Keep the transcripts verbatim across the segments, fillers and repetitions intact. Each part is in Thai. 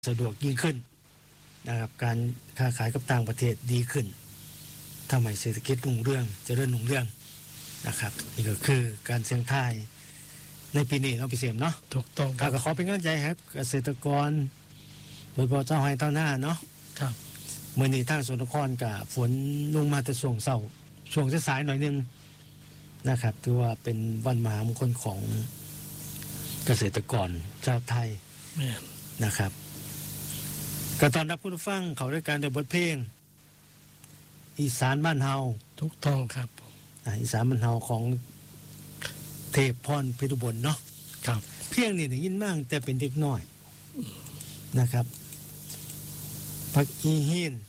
สะดวกยิ่งขึ้นนะครับการค้าขายกับต่างประเทศดีขึ้นทำให้เศรษฐกิจรุ่งเรืองเจริญรุ่งเรืองนะครับนี่ก็คือการเสี่ยงทายในปีนี้เราไปเสียมเนาะถูกต้องครับก็ขอเป็นกำลังใจครับเกษตรกรโดยเฉพาะเจ้าไร่เจ้านาเนาะครับเมื่อนี้ทางสกลนครกับฝนลงมาแต่ช่วงเช้าช่วงสายๆหน่อยนึงนะครับถือว่าเป็นวันมหามงคลของเกษตรกรชาวไทยนะครับก็ตอนรับผู้ฟังเขาด้วยการโดยบทเพลงอีสานบ้านเฮาถูกต้องครับอีสานบ้านเฮาของเทพพรเพชรอุบลเนาะครับเพียงนี่ได้ยินมากแต่เป็นเด็กน้อยนะครับพักอีหิน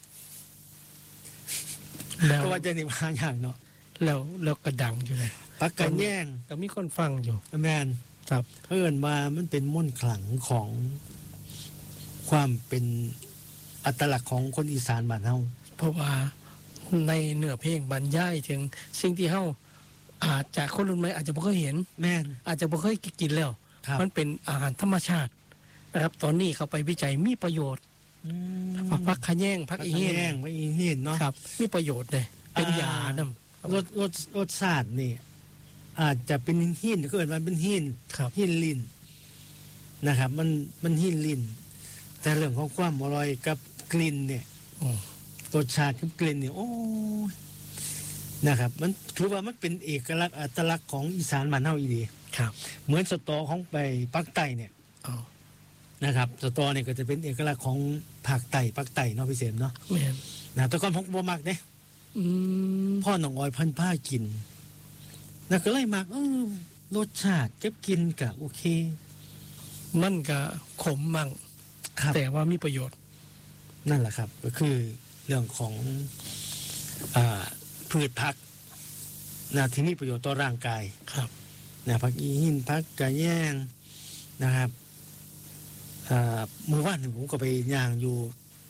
แล้วก็ว่าจะนี่มาอย่างเนาะแล้วแล้วกระดังอยู่เลยปักกันแย่งก็มีคนฟังอยู่แมนครับเพิ่นมามันเป็นมนต์ขลังของความเป็นอัตลักษณ์ของคนอีสานบ้านเฮาเพราะว่าในเนื้อเพลงบรรยายถึงสิ่งที่เฮาอาจจะคนรุ่นใหม่อาจจะบ่เคยเห็นแม่นอาจจะบ่เคยกินแล้วมันเป็นอาหารธรรมชาตินะครับตอนนี้เขาไปวิจัยมีประโยชน์ผักขะแยงผักอีเห็นผักอีเห็นเนาะครับมีประโยชน์เลยเป็นยานำรสรสรสชาตินี่อาจจะเป็นหินเกิดมันเป็นหินหินลิ้นนะครับมันมันหินลิ้นแต่เรื่องของความอร่อยกับกลิ่นเนี่ยรสชาติกับกลิ่นเนี่ยโอ้นะครับมันถือว่ามันเป็นเอกลักษณ์อัตลักษณ์ของอีสานบ้านเฮาอีหลีครับเหมือนสตอของไปภาคใต้เนี่ยนะครับสตอเนี่ยก็จะเป็นเอกลักษณ์ของภาคใต้ภาคใต้เนาะพี่เสมเนาะแม่นนะแต่ก่อนผมบ่มักเด้อืมพ่อน้องอ้อยพันผ้ากินน่ะก็เลยมักเออรสชาติเก็บกินก็โอเคมันก็ขมมั่งแต่ว่ามีประโยชน์นั่นแหละครับก็คือเรื่องของอ่าพืชผักนะที่มีประโยชน์ต่อร่างกายครับนะผักอีหินผักกะแยงนะครับอ่าเมื่อวานผมก็ไปย่างอยู่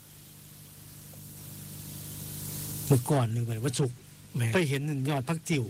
เมื่อก่อนหนึ่งวันศุกร์ไปเห็นยอดผักจิ๋ว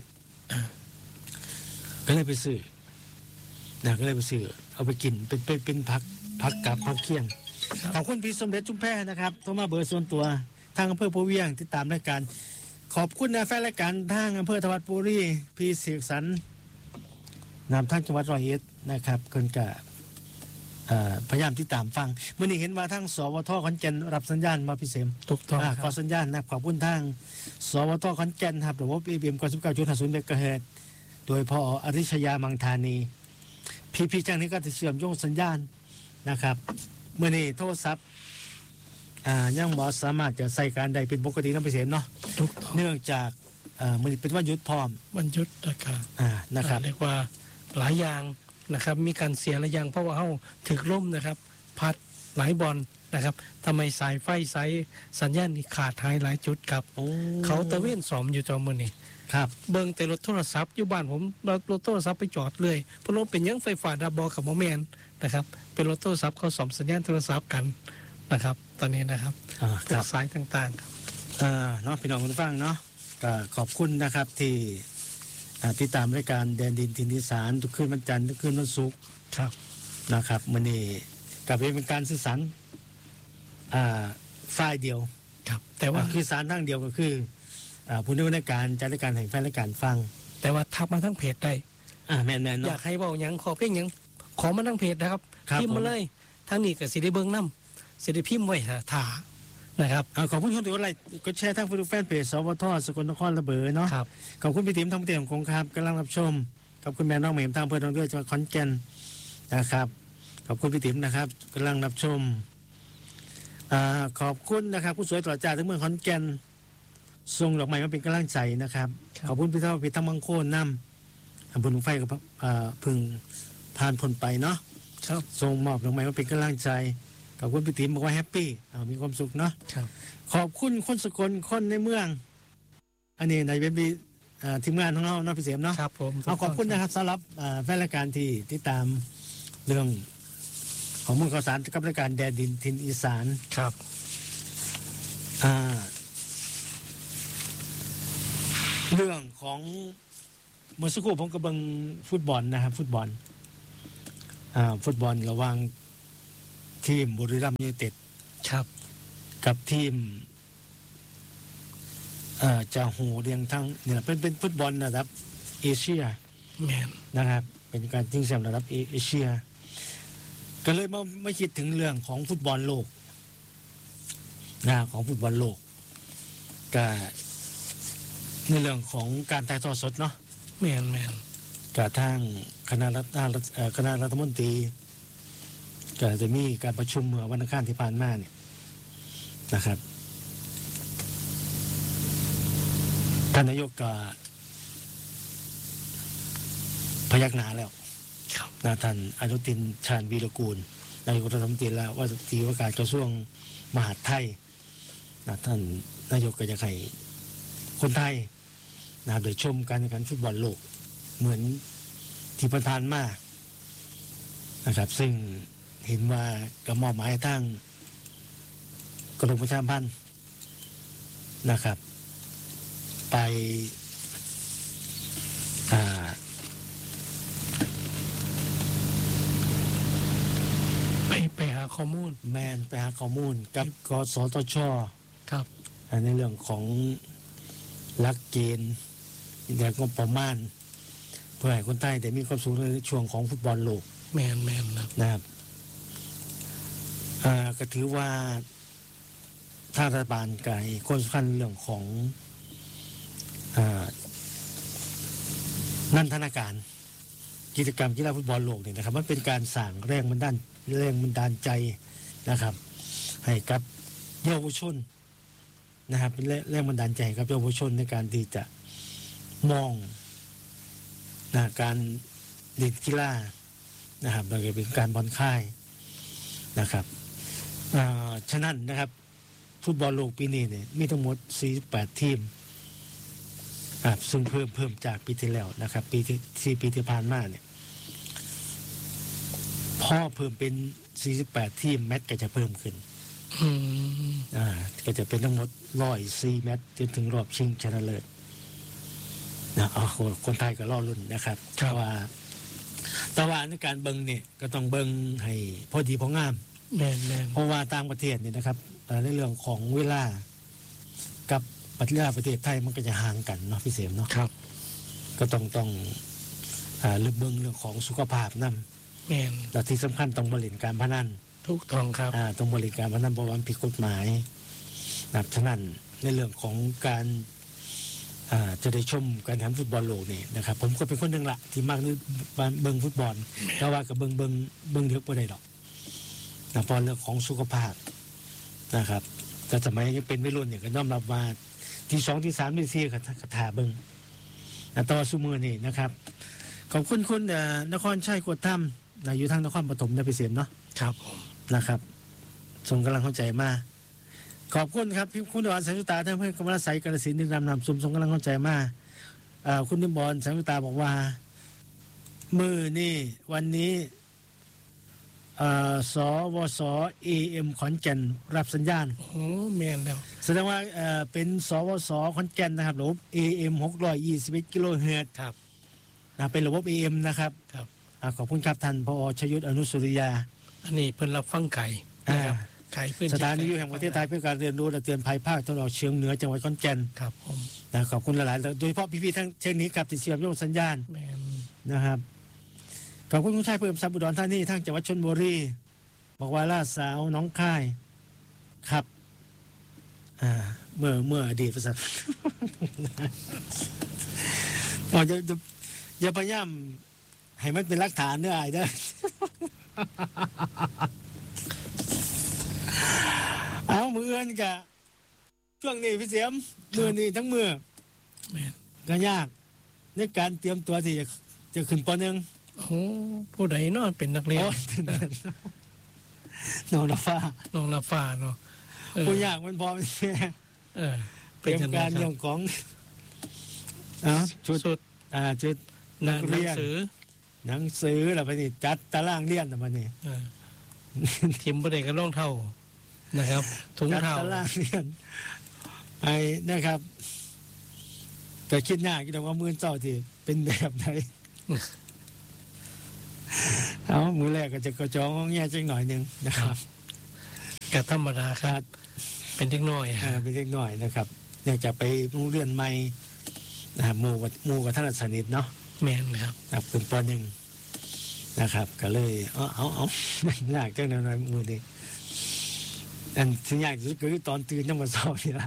ก็เลยไปซื้อนะก็เลยไปซื้อเอาไปกินเป็นเป็นเป็นผักผักกับผักเคียงขอบคุณพี่สมเด็จจุ้มแพนะครับโทรมาเบอร์ส่วนตัวทางอำเภอโพเวียงติดตามรายการขอบคุณนะแฟนรายการทางอำเภอทวัดบุรีพี่เสกสรรนำทางจังหวัดร้อยเอ็ดนะครับคนกะพยายามติดตามฟังเมื่อนี้เห็นว่าทางสวทขอนแก่นรับสัญญาณมาพิเศษถูกต้องขอสัญญาณนะขอบคุณทางสวทขอนแก่นครับหรือว่าเอเบียมเก้าสิบเก้าจุดห้าศูนย์เมกะเฮิรตซ์โดยพออริชยามังธานีพี่พี่จ้างนี้ก็จะเชื่อมโยงสัญญาณนะครับเมื่อนี้โทรศัพท์อ่ายังบ่สามารถจะใส่การใดเป็นปกตินำไปเสียเนาะเนื่องจากอ่ามื้อนี้เป็นวันหยุดพร้อมวันหยุดนะครับอ่านะครับเรียกว่าหลายอย่างนะครับมีการเสียหลายอย่างเพราะว่าเฮาถึกล่มนะครับพัดหลายบอลนะครับทำไมสายไฟสายสัญญาณนี่ขาดหายหลายจุดครับเขาตะเวนสอมอยู่จอมื้อนี้ครับเบิ่งแต่รถโทรศัพท์อยู่บ้านผมรถโทรศัพท์ไปจอดเลยเพราะรถเป็นยังไฟฟ้าดับบ่กับบ่แม่นนะครับเป็นรถโทรศัพท์เขาสอมสัญญาณโทรศัพท์กันนะครับตอนนี้นะครับจากสายต่างๆครับเอ่อเนาะพี่น้องผู้ฟังเนาะก็ขอบคุณนะครับที่ติดตามรายการแดนดินทินอีสานทุกคืนวันจันทร์ทุกคืนวันศุกร์ครับนะครับมื้อนี้ก็เป็นการสื่อสารอ่าฝ่ายเดียวครับแต่ว่าคือสารทางเดียวก็คืออ่าผู้ดำเนินการจัดรายการให้แฟนรายการฟังแต่ว่าทักมาทั้งเพจได้อ่าแม่นๆเนาะอยากให้เว้าหยังขอเพลงหยังขอมาทั้งเพจนะครับพิมพ์มาเลยทางนี้ก็สิได้เบิ่งนำสิได้พิมพ์ไว้ท่านะครับขอบคุณทุกท่านกดแชร์ทางแฟนเพจสวทสกลนครระเบิดเนาะขอบคุณพี่ติ๋มทางเตียงคงครับกำลังรับชมขอบคุณแม่น้องเหม่มทางอำเภอหนองเรือจังหวัดขอนแก่นนะครับขอบคุณพี่ติ๋มนะครับกำลังรับชมอ่าขอบคุณนะครับผู้สวยตลอดจ่าทั้งเมืองขอนแก่นส่งดอกไม้มาเป็นกำลังใจนะครับขอบคุณพี่เท่าพี่ทั้งมังโคนนำอำเภอหนองไฟกับอ่าพึ่งผ่านพ้นไปเนาะส่งมอบดอกไม้มาเป็นกำลังใจขอบคุณพี่ติ๋มบอกว่าแฮปปี้มีความสุขเนาะขอบคุณคนสกลคนในเมืองอันนี้ในเป็นทีมงานของเราเนาะพี่เสียมเนาะครับผมเอาขอบคุณนะครับสำหรับแฟนรายการที่ติดตามเรื่องของมูลข่าวสารกับรายการแดนดินทินอีสานครับอ่าเรื่องของเมื่อสักครู่ผมกำลังฟุตบอลนะครับฟุตบอลอ่าฟุตบอลระหว่างทีมบุรีรัมย์ยูไนเต็ดครับกับทีมเอ่อจาโฮเรียงทั้งเนี่ยเป็นเป็นฟุตบอลระดับเอเชียแม่นนะครับ เป็นการชิงแชมป์ระดับเอเอเชีย ก็เลยมาไม่คิดถึงเรื่องของฟุตบอลโลกนะของฟุตบอลโลกก็ในเรื่องของการถ่ายทอดสดเนาะแม่นแม่นกับทางคณะรัฐเอ่อคณะรัฐมนตรีก็จะมีการประชุมเมื่อวันอังคารที่ผ่านมาเนี่ยนะครับท่านนายกก็พยักหน้าแล้วครับนะท่านอนุทินชาญวีรกูลนายกรัฐมนตรีแล้วว่าที่ว่าการกระทรวงมหาดไทยนะท่านนายกก็จะให้คนไทยนะครับได้ชมการแข่งขันฟุตบอลโลกเหมือนที่ประธานมานะครับ ซึ่งเห็นว่ากระหม่อมหมายทางกรมประชาสัมพันธ์นะครับ ไปอ่าไปไปหาข้อมูลแมนไปหาข้อมูลกับกสทชครับในเรื่องของหลักเกณฑ์ในงบประมาณเพื่อให้คนไทยได้มีความสุขในช่วงของฟุตบอลโลกแม่นแม่นนะนะครับอ่าก็ถือว่าทางรัฐบาลก็ให้คนสำคัญเรื่องของอ่านันทนาการกิจกรรมกีฬาฟุตบอลโลกเนี่ยนะครับมันเป็นการสั่งแรงบันดาลแรงบันดาลใจนะครับ ให้กับเยาวชนนะครับเป็นแรงบันดาลใจให้กับเยาวชนในการที่จะมองนะการเล่นกีฬานะครับแล้วก็เป็นการผ่อนคลายนะครับอ่าฉะนั้นนะครับฟุตบอลโลกปีนี้เนี่ยมีทั้งหมดสี่สิบแปดทีมครับซึ่งเพิ่มเพิ่มจากปีที่แล้วนะครับ ปีที่สี่ปีที่ผ่านมาเนี่ยพอเพิ่มเป็นสี่สิบแปดทีมแมตช์ก็จะเพิ่มขึ้นอืมอ่าก็จะเป็นทั้งหมดร้อยสี่แมตช์จนถึงรอบชิงชนะเลิศนะเอาคนคนไทยก็รอรุ่นนะครับแต่ว่าแต่ว่าในการเบิงเนี่ยก็ต้องเบิงให้พอดีพองามแม่นแม่นเพราะว่าต่างประเทศเนี่ยนะครับเอ่อในเรื่องของเวลากับประเทศประเทศไทยมันก็จะห่างกันเนาะพี่เสมเนาะครับก็ต้องต้องอ่าเรื่องเบิงเรื่องของสุขภาพนั่นแม่นและที่สำคัญต้องบริหารการพนันทุกทองครับอ่าต้องบริหารการพนันเพราะว่ามันผิดกฎหมายนะครับฉะนั้นในเรื่องของการอ่าจะได้ชมการแข่งขันฟุตบอลโลกนี่นะครับ ผมก็เป็นคนหนึ่งละที่มากนึกเบิงฟุตบอลแต่ว่ากับเบิงเบิงเบิงเยอะไปได้หรอกนะเพราะเรื่องของสุขภาพนะครับแต่สมัยยังเป็นวัยรุ่นเนี่ยก็ยอมรับว่าที่สองที่สามที่สี่ก็กระถาเบิงนะต่อสู้มือนี่นะครับขอบคุณคุณเอ่อนครชัยกวดถ้ำนะอยู่ทางนครปฐมนะพี่เสียมเนาะครับผมนะครับส่งกำลังเข้าใจมากขอบคุณครับพี่คุณดอนแสงสุตาท่านเพื่อนกำลังใสกระสินดินรำนำซุมส่งกำลังเข้าใจมากเอ่อคุณนิมบอลแสงสุตาบอกว่ามือนี่วันนี้เอ่อสวสเอเอ็มขอนแก่นรับสัญญาณโอ้แม่นแล้วแสดงว่าเอ่อเป็นสวสขอนแก่นนะครับระบบ เอ เอ็ม หกร้อยยี่สิบเอ็ดกิโลเฮิรตซ์ครับนะเป็นระบบ เอ เอ็ม นะครับครับอ่าขอบคุณครับท่านผอชยุทธอนุสุริยาอันนี้เพิ่นรับฟังไก่นะครับไก่เพิ่นสถานีวิทยุแห่งประเทศไทยเพื่อการเรียนรู้และเตือนภัยภาคตะวันออกเฉียงเหนือจังหวัดขอนแก่นครับผมนะขอบคุณหลายๆโดยเฉพาะพี่ๆทั้งเช่นนี้กับติดเสียบโยงสัญญาณแม่นนะครับขอบคุณคุณชายเพิ่มทรัพย์อุดรธานีทั้งจังหวัดชลบุรีบอกว่าล่าสาวน้องค่ายครับอ่าเมื่อเมื่ออดีตประสัท เราจะจะอย่าพยายามให้มันเป็นหลักฐานเนื้อไอ้เด้อ เอามือเอื้อนกะช่วงนี้พี่เสียมมือนี้ทั้งมือแม่นก็ยากในการเตรียมตัวที่จะจะขึ้นปหนึ่งโอ้ผู้ใดเนาะเป็นนักเรียนโอ้ย โนนาฟ้าน้องนาฟ้าเนาะเออผู้ยากมันพอเป็นแค่เออเตรียมจังไดการคเรื่รัอบ งของอ่าชุดสุดอ่าชุดหนันังกเรียนสือหนังสือแล้วไปนี่จัดตารางเรียนแล้วไปนี่เออทิมบ่ได้ก็รองเท้านะครับถุงจัดเท้าตารางเรียนไอ้นะครับก็คิดยากคิดว่ามือเจ้าที่เป็นแบบไหนเอามือแรกก็จะกระจองแง่จังหน่อยหนึงนะครับก็ธรรมดาครับ เป็นเล็กน้อยอ่าเป็นเล็กน้อยนะครับเนื่องจากไปโรงเรียนใหม่นะครับหมู่กับหมู่กับท่านสนิทเนาะแม่นครับครับเป็นปหนึ่งนะครับ ก็เลยเอาเอาเอา ยากจังหน่อยมือนี้อันที่ยากที่สุดก็คือตอนตื่นยังมาสอบนี่ละ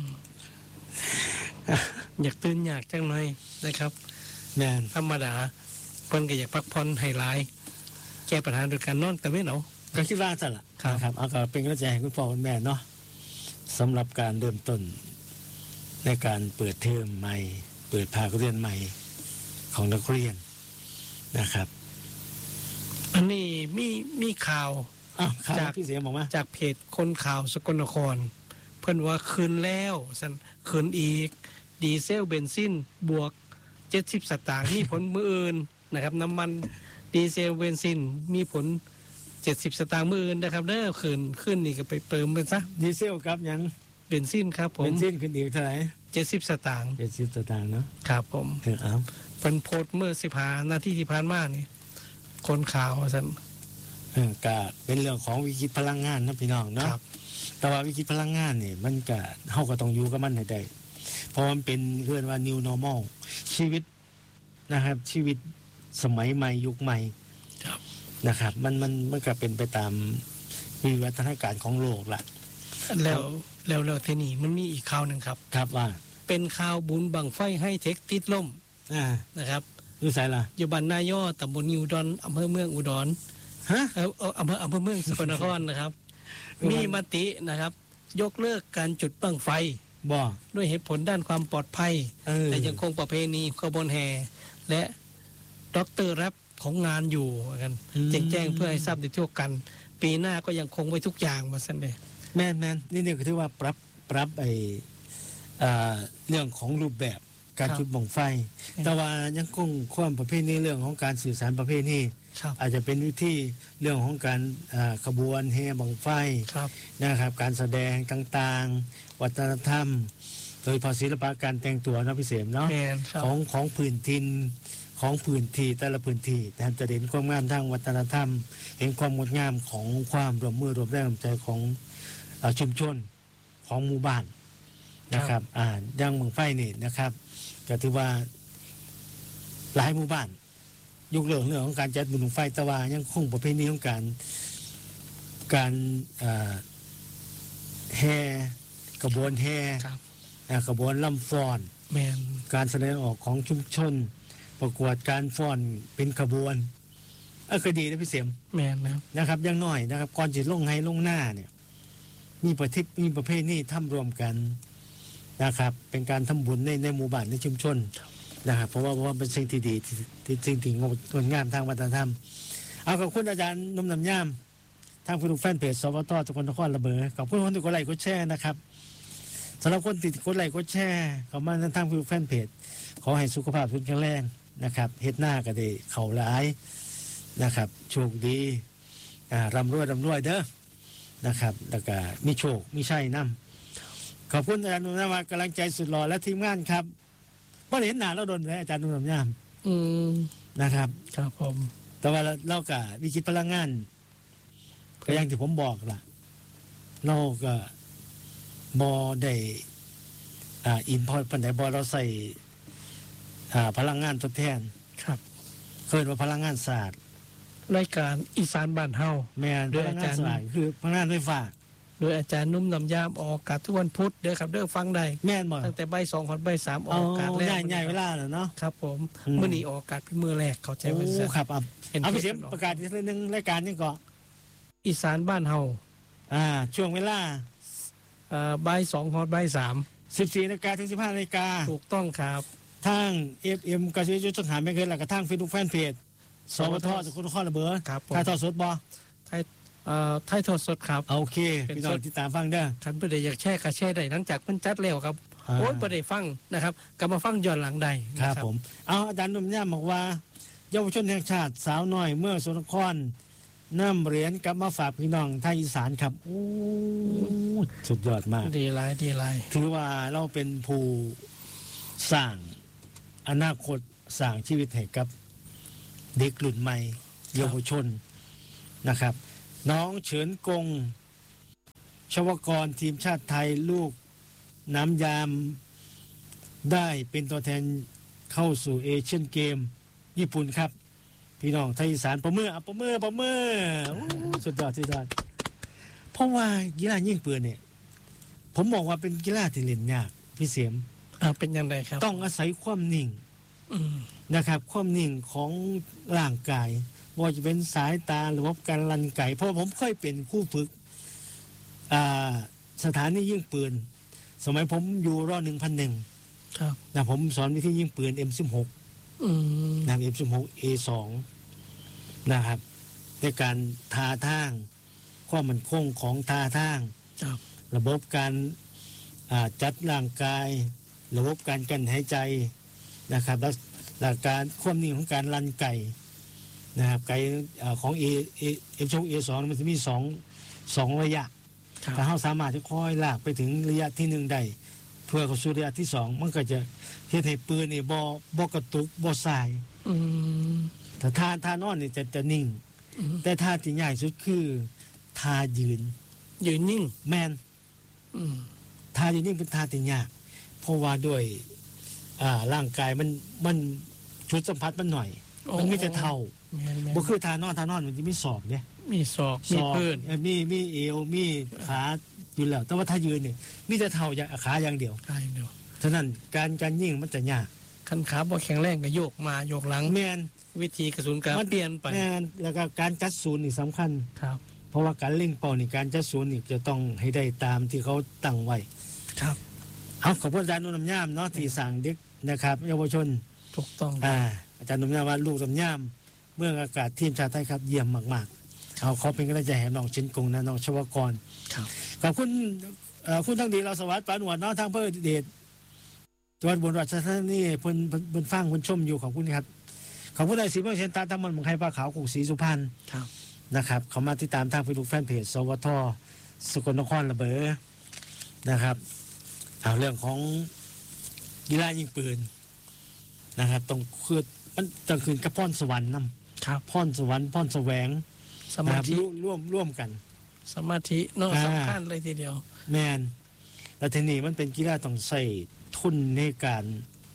อยากตื่นอยากจังหน่อยนะครับแม่นธรรมดาเพิ่นก็อยากพักผ่อนให้หลาย แก้ปัญหาโดยการนอนแต่ไม่เอาก็คิดว่าสั่นละครับนะครับเอาก็เป็นกำลังใจให้คุณพ่อคุณแม่เนาะสำหรับการเริ่มต้นในการเปิดเทอมใหม่ เปิดภาคเรียนใหม่ของนักเรียนนะครับอันนี้มีมีข่าวอ้าวครับจากพี่เสียงบอกมาจากเพจคนข่าวสกลนคร เพิ่นว่าคืนแล้วสันคืนอีก ดีเซลเบนซินบวกเจ็ดสิบสตางค์มีผลมืออื่นนะครับ น้ำมันดีเซลเบนซินมีผลเจ็ดสิบสตางค์มืออื่นนะครับเด้อคืนขึ้นนี่ก็ไปเติมเป็นซะดีเซลครับยังเบนซินครับผเป็มนสิ้นขึ้นอีกเท่าไหร่เจ็ดสิบสตางค์เจ็ดสิบสตางค์เนาะครับผมเออเอาเป็นโพสต์เมื่อสิบหานาทีที่ผ่านมานี่คนข่าวสันเออก็เป็นเรื่องของวิกฤตพลังงานนะพี่น้องเนาะครับแต่ว่าวิกฤตพลังงานนี่มันก็เฮาก็ต้องอยู่กับมันให้ได้เพราะมันเป็นเรียกว่า new normal ชีวิตนะครับ ชีวิตสมัยใหม่ยุคใหม่ครับนะครับ มันมันมันก็เป็นไปตามวิวัฒนาการของโลกละแล้วแล้วแล้วทีนี้มันมีอีกข่าวหนึ่งครับครับว่าเป็นข่าวบุญบังไฟให้เทคติดล่มอ่านะครับดูสายละอยู่บ้านนายอตำบลนิวดอนอำเภอเมืองอุดรฮะเอ่อเอ่ออำเภออำเภอเมืองสกลนครนะครับ มีมตินะครับ ยกเลิกการจุดบังไฟบ่ด้วยเหตุผลด้านความปลอดภัยเออแต่ยังคงประเพณีขบวนแห่และด็อกเตอร์แรปของงานอยู่กันแจ้งแจ้งเพื่อให้ทราบในทั่วกัน ปีหน้าก็ยังคงไว้ทุกอย่างมาสั่นเลยแม่นแม่นนี่เนี่ยก็ถือว่าปรับปรับไอ้อ่าเรื่องของรูปแบบการจุดบั้งไฟ แต่ว่ายังคงความประเภทนี้เรื่องของการสื่อสารประเภทนี้ครับอาจจะเป็นวิธีเรื่องของการอ่าขบวนแห่บั้งไฟครับนะครับ การแสดงต่างๆ วัฒนธรรม โดยเฉพาะศิลปะการแต่งตัวนะพี่เสมเนาะแมนครับของของพื้นถิ่นของพื้นที่แต่ละพื้นที่แต่จะเห็นความงามทางวัฒนธรรม เห็นความงดงามของความร่วมมือร่วมแรงร่วมใจของเอ่อชุมชนของหมู่บ้านนะครับอ่าอย่างเมืองไฟนี่นะครับก็ถือว่าหลายหมู่บ้านยกเลิกเรื่องของการจัดบุญบั้งไฟแต่ว่ายังคงประเพณีของการการอ่าแห่กระบวนแห่ครับอ่ากระบวนลำฟ้อนแมนการแสดงออกของชุมชน ประกวดการฟ้อนเป็นขบวนเออก็ดีนะพี่เสียมแมนนะครับนะครับอยังน้อยนะครับ ก่อนจะลงให้ลงหน้าเนี่ย มีประเทศมีประเภทนี้ทำรวมกันนะครับ เป็นการทำบุญในในหมู่บ้านในชุมชนนะครับ เพราะว่าเพราะว่าเป็นสิ่งที่ดีที่ที่สิ่งที่งดงามทางวัฒนธรรม เอาขอบคุณอาจารย์นมนำย่ามทางผู้ดูแฟนเพจสวทสกลนครระเบิดขอบคุณคนที่กดไลค์กดแชร์นะครับสำหรับคนติดกดไลค์กดแชร์เข้ามาทางผู้ดูแฟนเพจ ขอให้สุขภาพทุกแข็งแรงนะครับเฮ็ดหน้าก็ได้เข่าหลายนะครับโชคดีอ่าร่ำรวยร่ำรวยเด้อนะครับแล้วก็มีโชคมีชัยนำขอบคุณอาจารย์นุ่มนำมากำลังใจสุดหล่อและทีมงานครับเพราะเห็นหน้าเราโดนเลยอาจารย์นุ่มนำยามอืมนะครับครับผมแต่ว่าเราก็วิกฤตพลังงานก็อย่างที่ผมบอกล่ะเราก็บอได้อ่าอินพอปันไดบอเราใส่อ่าพลังงานทดแทนครับเคยว่าพลังงานศาสตร์รายการอีสานบ้านเฮาแม่นด้พวยลัอางงาจาน รย์สว่างคือพลังงานไฟฟ้าโดยอาจารย์นุ่มนำยามออกอากาศทุกวันพุธเด้อครับเด้อฟังได้แม่นบ่ตั้งแต่ใบายสองขอนใบายสามออ๋ออกอากาศแล้วใหญ่ใหญ่เวลาแล้วเนาะครับผมอืมเมื่อนี้ออกอากาศเป็นมือแรกเข้าใจโอ้ว่าจะครับเอาเห็นเอาไปเสียทปประกาศอีกทีหนึงรายการนี้ก็อีสานบ้านเฮาอ่าช่วงเวลาเอ่อบ่ายสองขอนใบายสามสิบสี่นาฬิกาถึงสิบห้านาฬิกาถูกต้องครับทาง เอฟ เอ็ม กระซิบจุดสังหารไม่เคยหลักกระทั่งเฟซบุ๊กแฟนเพจสวทสกุลนครระเบิดครับผมถ่ายทอดสดบ่ไทยเอ่อไทยทอดสดครับโอเคเป็นพี่น้องสดติดตามฟังเด้อคันประเดี๋ยวอยากแช่กระแช่ได้หลังจากเพิ่นจัดแล้วครับอ่าโอ้ยประเดี๋ยวฟังนะครับกลับมาฟังย้อนหลังได้คนะรับผม เอาอาจารย์หนุ่มย่ามบอกว่า เยาวชนแห่งชาติสาวน้อย เมื่อสกลนครนำเหรียญกลับมาฝากพี่น้องทางอีสานครับโอ้สุดยอดมากดีหลายดีหลายถือว่าเราเป็นผู้สร้างอนาคตสร้างชีวิตให้กับเด็กรุ่นใหม่เยาวชนนะครับ น้องเฉินกงชวกรทีมชาติไทยลูกน้ำยามได้เป็นตัวแทนเข้าสู่เอเชียนเกมญี่ปุ่นครับ พี่น้องไทยอีสานประเมื่อประเมื่อประเมื่อสุดยอดสุดยอดเพราะว่ากีฬายิงปืนเนี่ยผมบอกว่าเป็นกีฬาที่เล่นยากพี่เสียมอ่าเป็นยังไงครับต้องอาศัยความนิ่งอืมนะครับ ความนิ่งของร่างกายว่าจะเป็นสายตาหรือว่าการลันไก่เพราะผมเคยเป็นคู่ฝึกอ่าสถานียิงปืน สมัยผมอยู่รอหนึ่งพันหนึ่งครับนะผมสอนวิธียิงปืน เอ็ม สิบหกอืมนะ เอ็ม สิบหก เอ สอง นะครับในการทาทางความมั่นคงของทาทางครับระบบการอ่าจัดร่างกาย ระบบการกั้นหายใจนะครับและหลักการความนิ่งของการลันไก่นะครับไก่อ่าของ A A เอ็ม สิบหก เอ สอง มันจะมีสองสองระยะครับถ้าเราสามารถจะค่อยลากไปถึงระยะที่หนึ่งได้เพื่อเข้าสู่ระยะที่สองมันก็จะเฮ็ดให้ปืนนี่บ่บ่กระตุกบ่สายอืมแต่ท่าท่านอนนี่จะจะนิ่งอืมแต่ท่าที่ใหญ่สุดคือท่ายืนยืนนิ่งแมนอืมท่ายืนนิ่งเป็นท่าที่ยากเพราะว่าด้วยอ่าร่างกายมันมันชุดสัมผัสมันหน่อย มันมีแต่เท่าแม่นแม่นบ่คือท่านอนท่านอนมันจะมีศอกเนี่ยมีศอกศมีอกพื้นเอ่อมีมีเอวมีขาอยู่แล้ว แต่ว่าถ้ายืนเนี่ยมีแต่เท่าอย่างขาอย่างเดียวได้เนาะฉะนั้นการการยิงมันจะยากคันขาบ่แข็งแรงก็โยกมาโยกหลังแมนวิธีกระสุนก็มันเปลี่ยนไปแมนแล้วก็การจัดศูนย์นี่สำคัญครับเพราะว่าการเล่งเป้านี่การจัดศูนย์นี่จะต้องให้ได้ตามที่เขาตั้งไว้ครับเอาขอบคุณอาจารย์นุ่นน้ำย่ามเนาะที่สั่งเด็กนะครับเยาวชนถูกต้องอ่าอาจารย์นุ่นน้ำย่ามว่าลูกน้ำย่ามเมื่องอากาศทีมชาติไทยครับเยี่ยมมากๆเอาขอเป็นกำลังใจให้น้องชินกงนะน้องชวกรครับขอบคุณเอ่อคุณทั้งดีเราสวัสดิ์ปานหนวดเนาะทางเพื่อเดชจังหวัดบุรีรัมย์นี่เพิ่นเพิ่นเพิ่นฟังเพิ่นชมอยู่ขอบคุณครับขอบคุณนายศรีเมืองเชนตาทั้งมันเมืองไทยปลาขาวกุกศรีสุพรรณครับนะครับเขามาติดตามทางเฟซบุ๊กแฟนเพจสวทสกลนครระเบอนะครับเอาเรื่องของกีฬายิงปืนนะครับต้องคือมันต้องคืนกับพรสวรรค์นำครับพรสวรรค์พรแสวงสมาธินะครับร่วมร่วมร่วมกันสมาธิเนาะอ่าสำคัญเลยทีเดียวแมนแล้วทีนี้มันเป็นกีฬาต้องใส่ทุนในการ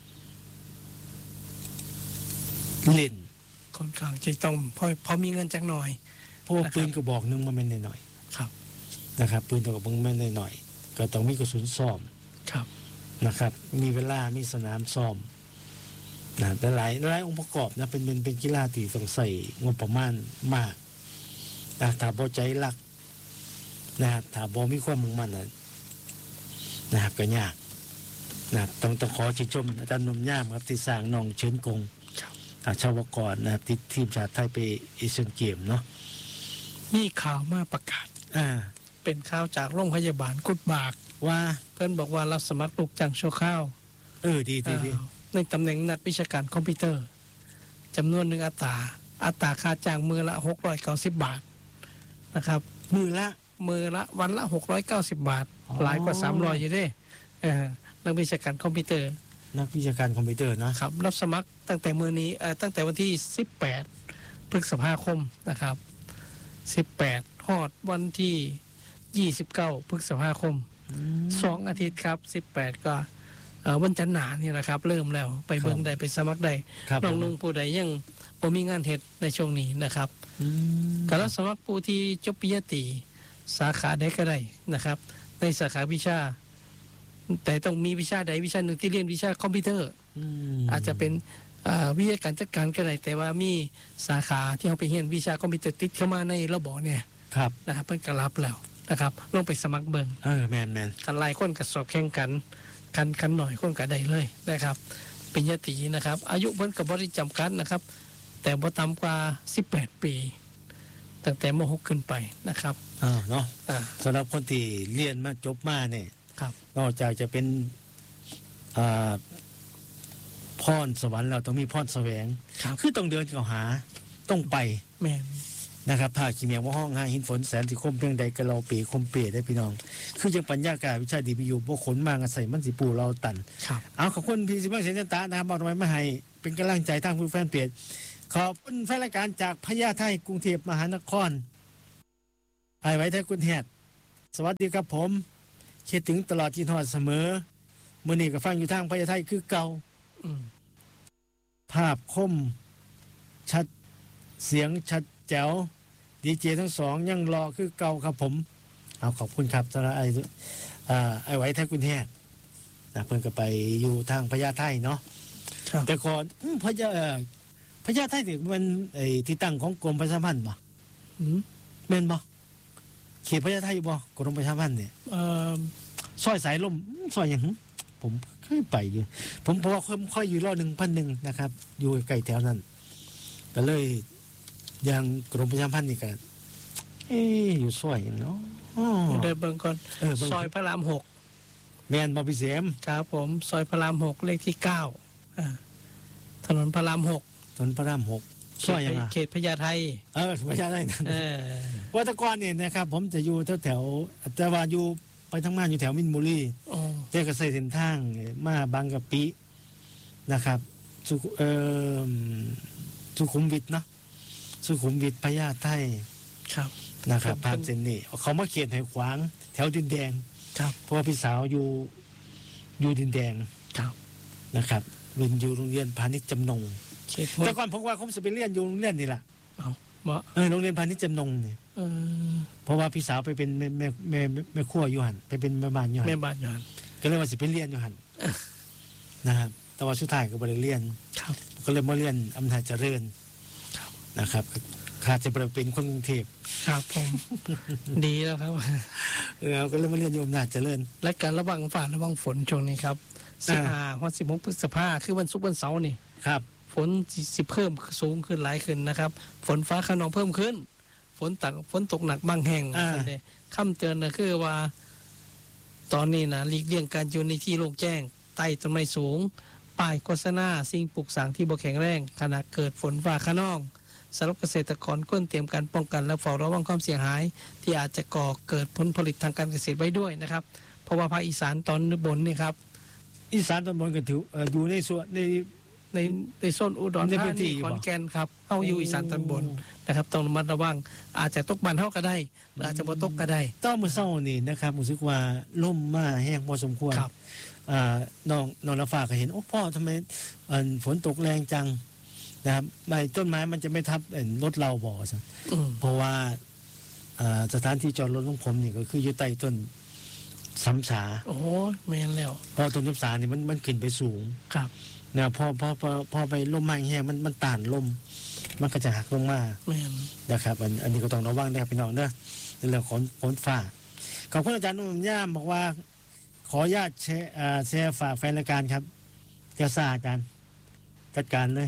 เล่นค่อนข้างจะต้องพอพอมีเงินจักหน่อยเพราะว่านะครับปืนกระบอกหนึงมันเป็นหน่อยครับๆนะครับปืนกระบอกหนึงมันหน่อยๆก็ต้องมีกระสุนซ่อมครับนะครับมีเวลามีสนามซ้อมนะแต่หลายหลายองค์ประกอบนะเป็นเป็นเป็นกีฬาที่ต้องใส่งบประมาณมากนะถ้าบ่ใจรักนะครับถ้าบ่มีความมุ่งมั่นนะนะครับก็ยากนะครับต้องต้องขอชื่นชมอาจารย์หนมย่ามครับที่สร้างน้องเชิญกงครับทางชาวกรนะครับที่ทีมชาติไทยไปเอเชียนเกมเนาะมีข่าวมาประกาศอ่าเป็นข่าวจากโรงพยาบาลกุดบากว่าเพื่อนบอกว่ารับสมัครลูกจ้างชั่วข้าวเออดีดีดีอ่าในตำแหน่งนักวิชาการคอมพิวเตอร์จำนวนหนึ่งอัตราอัตราค่าจ้างมือละหกร้อยเก้าสิบบาทนะครับมือละมือละวันละหกร้อยเก้าสิบบาทอ๋อหลายกว่าสามร้อยอยู่เด้เออนักวิชาการคอมพิวเตอร์นักวิชาการคอมพิวเตอร์เนาะครับรับสมัครตั้งแต่มือนี้เอ่อตั้งแต่วันที่สิบแปดพฤษภาคมนะครับสิบแปดฮอดวันที่ยี่สิบเก้าพฤษภาคมอืมสองอาทิตย์ครับสิบแปดก็เอ่อวันจันทร์หนานี่แหละครับ เริ่มแล้วไปเบิ่งครับได้ไปสมัครได้ครับน้องผมนุ่งผู้ใดยังบ่มีงานเฮ็ดในช่วงนี้นะครับอืมการรับสมัครผู้ที่จบปริญญาตรีสาขาใดก็ได้นะครับ ในสาขาวิชา แต่ต้องมีวิชาใดวิชาหนึ่งที่เรียนวิชาคอมพิวเตอร์มอาจจะเป็นอ่าวิทยาการจัดการก็ได้แต่ว่ามีสาขาที่เขาไปเรียนวิชาคอมพิวเตอร์ติดเข้ามาในระบบเนี่ยครับนะครับเพิ่นก็รับแล้วนะครับลองไปสมัครเบิ่งเออแมนแมนกันหลายคนก็สอบแข่งกันกันกันหน่อยคนก็ได้เลยนะครับปริญญาตรีนะครับ อายุเพิ่นก็บ่ได้จำกัดนะครับ แต่บ่ต่ำกว่าสิบแปดปีตั้งแต่ม .หก ขึ้นไปนะครับอ่าเนาะอ่าสำหรับคนที่เรียนมาจบมาเนี่ยครับนอกจากจะเป็นอ่าพรสวรรค์เราต้องมีพรแสวงครับคือต้องเดินเข้าหาต้องไปแม่นนะครับผ้าขีเมียงว่าห้องหาหินฝนแสนสิคมเพียงใดกระเราปีคมเปียได้พี่น้อง คือยังปัญญากาวิชาดีพิยูบ่ขนมางอาศัยมันสิปูเราตันครับเอาขอบคุณพี่สิบังเสียงตานะครับบอกทำไมไม่ให้เป็นกำลังใจทางผู้แฟนเพจขอบคุณแฟนรายการจากพญาไทกรุงเทพมหานครไอ้ไว้ไทยกุนแฮดสวัสดีครับผมคิดถึงตลอดที่ทอดเสมอมื้อนี้ก็ฟังอยู่ทางพญาไทคือเก่าอืมภาพคมชัดเสียงชัดแจ๋วดีเจทั้งสองยังรอคือเก่าครับผมเอาขอบคุณครับสำหรับไอ้อ่าไอ้ไว้ไทยกุนแฮดนะเพิ่นก็ไปอยู่ทางพญาไทเนาะครับแต่ก่อนอืมพญาเอ่อพญาไทนี่มันไอ้ที่ตั้งของกรมประชาสัมพันธ์บ่อืมแม่นบ่เขตพญาไทบ่กรมประชาสัมพันธ์เนี่ยเอ่อซอยสายลมอืมซอยหยังหึผมเคยไปอยู่ ผมเพราะว่าค่อยอยู่รอหนึ่งพันหนึ่งนะครับ อยู่ใกล้แถวนั้น ก็เลยยังกรมประชาสัมพันธ์นี่ก็เอ๊ะอยู่ซอยหยังเนาะอ๋อเดินเบิ่งก่อนเออเบิ่งซอยพระรามหกแม่นบ่พี่เสมครับผม ซอยพระรามหกเลขที่เก้าอ่าถนนพระรามหกถนนพระรามหกซอยหยังอ่ะเขตพญาไทเออพญาไทนั่นเออวัตกรเนี่ยนะครับ ผมจะอยู่แถวๆแต่ว่าอยู่ไปทั้งมาอยู่แถวมินบุรีโอ้เจ้าก็ใส่เส้นทางมาบางกะปินะครับสุขุเอ่อสุขุมวิทเนาะสุขุมวิทพญาไทครับนะครับครับผ่านเส้นนี้เขามาเขียนให้ขวาง แถวดินแดงครับเพราะว่าพี่สาวอยู่อยู่ดินแดงครับนะครับเรียนอยู่โรงเรียนพาณิชย์จำนงเขตห้วยแต่ก่อนผมว่าผมจะไปเรียนอยู่โรงเรียนนี่แหละเอาบ่เออโรงเรียนพาณิชย์จำนงเนี่ยเออเพราะว่าพี่สาวไปเป็นแม่แม่แม่แม่ครัวอยู่หันไปเป็นแม่บ้านอยู่หัแม่นบ้านยานก็เลยว่าสิไปเรียนอยู่หันนะครับ แต่ว่าสุดท้ายก็บ่ได้เรียนครับก็เลยมาเรียนอำนาจเจริญครับนะครับขาดจะไปเป็นคนกรุงเทพครับผม ดีแล้วครับเออก็เลยมาเรียนอยู่อำนาจเจริญและการระวังฝ่าระวังฝนช่วงนี้ครับสิบอ่าห้าวันสิบหกพฤษภาคือวันศุกร์วันเสาร์นี่ครับฝนสิเพิ่มสูงขึ้นหลายขึ้นนะครับ ฝนฟ้าขนองเพิ่มขึ้น ฝนตักฝนตกหนักบางแห่งอ่านั่นเองคำเตือนนะคือว่า ตอนนี้นะหลีกเลี่ยงการอยู่ในที่โล่งแจ้งใต้ต้นไม้สูง ป้ายโฆษณาสิ่งปลูกสร้างที่บ่แข็งแรงขณะเกิดฝนฟ้าขนองสำหรับเกษตรกรควรเตรียมการป้องกันและเฝ้าระวังความเสียหาย ที่อาจจะก่อเกิดผลผลิตทางการเกษตรไว้ด้วยนะครับ เพราะว่าภาคอีสานตอนบนนี่ครับอีสานตอนบนก็ถือเอ่ออยู่ในส่วนในในในโซนอุดรในธาพื้นที่นีอยู่ขบ่อนแก่นครับเข้าอยู่อีสานตอนบนนะครับต้องระมัดระวังอาจจะตกบันเท่าก็ได้หรืออาจจะบ่ตกก็ได้ต้องมือเศร้านี่นะครับรู้สึกว่าล่มมาแห้งพอสมควรครับอ่าน้องน้องละฟ้าก็เห็นโอ้พ่อทำไมเอิ่นฝนตกแรงจังนะครับใบต้นไม้มันจะไม่ทับเอิ่นรถเราบ่ซะอืมเพราะว่าอ่าสถานที่จอดรถของผมนี่ก็คืออยู่ใต้ต้นซ้ำสาโอ้โหแมนแล้วเพราะต้นซ้ำสานี่มันมันขึ้นไปสูงครับนะพอพอพอพอไปลมมาแห้งมันมันต้านลม มันก็จะหักลงมาแมนนะครับ อันอันนี้ก็ต้องระวังนะครับพี่น้องเด้อในเรื่องของฝนฟ้าขอบคุณอาจารย์นุ่มย่ามบอกว่า ขออนุญาตแชร์อ่าแชร์ฝากแฟนรายการครับเจ้าซ่าอาจารย์จัดการเลย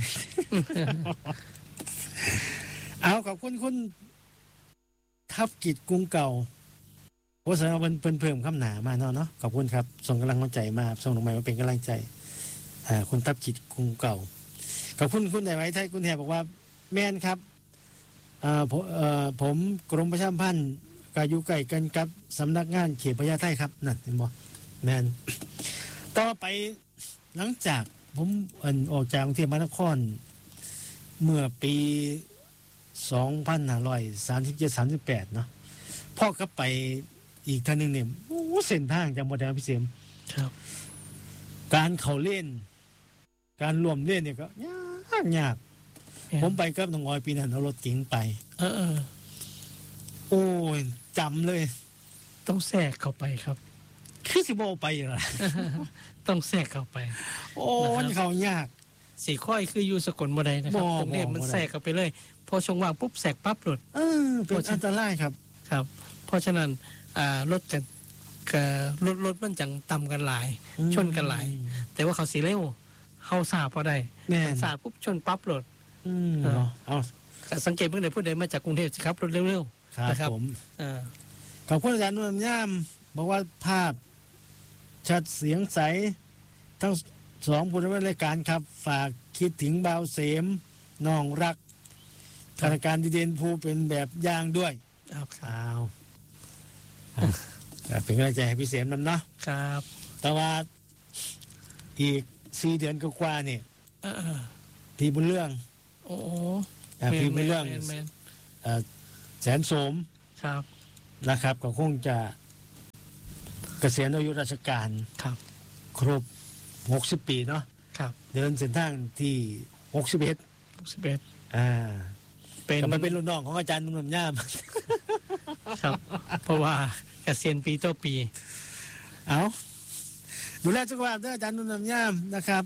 เอาขอบคุณคุณทับกิจกรุงเก่าโอ้แสดงว่าเพิ่นเพิ่นเพิ่มคำหนามาเนาะเนาะขอบคุณครับส่งกำลังใจมาส่งลงมามาเป็นกำลังใจอ่าคุณทับกิจกรุงเก่าขอบคุณคุณไหนไว้ไทยคุณแหบบอกว่า แม่นครับอ่าผมเอ่อผมกรมประชาสัมพันธ์ก็อยู่ใกล้กันกับสำนักงานเขตพญาไทครับนั่นเห็นบ่แม่นต่อไปหลังจากผมเอิ่นออกจากกรุงเทพมหานครเมื่อปีสองพันห้าร้อยสามสิบเจ็ด สามสิบแปดเนาะพ่อก็ไปอีกท่านหนึ่งเนี่ยโอ้เส้นทางจากบดาพิเศษครับการเขาเล่น การรวมเล่นเนี่ยก็ยากยากแม่นผมไปกับน้องออยปีนั้นเอารถเก๋งไปเออเออโอ้ยจำเลยต้องแทรกเข้าไปครับคือสิบโอไปเหรอต้องแทรกเข้าไปโอ้ยเขายากสีค่อยคืออยู่สกลบ่ได้นะครับบ่กรุงเทพบ่มันบ่ได้แทรกเข้าไปเลย พอช่วงว่างปุ๊บแทรกปั๊บหลุดเออเป็นอันตรายครับครับ เพราะฉะนั้นอ่ารถจะก็รถรถมันจังต่ำกันหลาย ชนกันหลาย แต่ว่าเขาสีเร็วเขาสาพอได้แม่นสาปุ๊บชนปั๊บหลุดอืมเออเนาะเอาก็สังเกตเมื่อใดผู้ใดมาจากกรุงเทพสิครับรถเร็วครับนะครับผมๆอ่าขอบคุณอาจารย์นุ่มย่ามบอกว่าภาพชัดเสียงใส ทั้งสองผู้ดำเนินรายการครับ ฝากคิดถึงบ่าวเสมน้องรักข้าราชการดีเด่นภูเป็นแบบอย่างด้วยครับอ้าวอ่ะอ่ะเป็นกำลังใจให้พี่เสมนำเนาะครับแต่ว่าอีกสี่เดือนก็กว่าๆนี่เออที่บุญเรื่องๆโอ้โอ้อ่าพิมพ์ในเรื่องแม่นเอ่อแสนโสมๆครับนะครับก็คงจะเกษียณอายุราชการครับครบหกสิบปีเนาะครับเดินเส้นทางที่หกสิบเอ็ดสิบเอ็ดอ่าเป็นก็มาเป็นรุ่นน้องของอาจารย์หนุ่มย่ามครับ เพราะว่าเกษียณปีต่อปีเอาดูแลสุขภาพด้วยอาจารย์หนุ่มย่ามนะครับ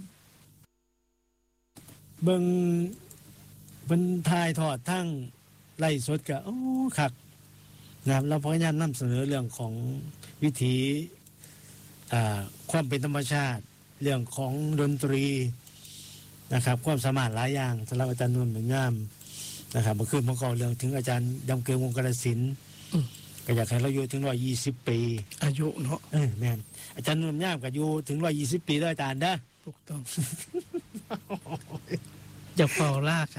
เบิ่งเป็นทายทอดทั้งไล่สดกับโอ้ครับนะครับเราพยายามนำเสนอเรื่องของวิถีอ่าความเป็นธรรมชาติ เรื่องของดนตรีนะครับความสามารถหลายอย่างสำหรับอาจารย์นุ่มย่ามนะครับเมื่อคืนผมก็เรื่องถึงอาจารย์ดำเกลือวงกระสินธุ์ก็อยากให้เราอยู่ถึงร้อยยี่สิบปีอายุเนาะเออแม่นอาจารย์นุ่มย่ามก็อยู่ถึงร้อยยี่สิบปีด้วยอาจารย์นะถูกต้อง อย่าเฝ้าล่ากัน